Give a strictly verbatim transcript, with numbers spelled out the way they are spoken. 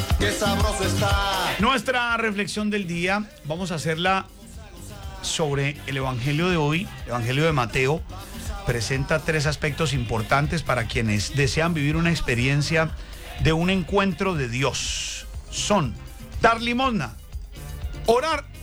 qué sabroso está. Nuestra reflexión del día, vamos a hacerla sobre el Evangelio de hoy, el Evangelio de Mateo. Presenta tres aspectos importantes para quienes desean vivir una experiencia de un encuentro de Dios. Son dar limosna, orar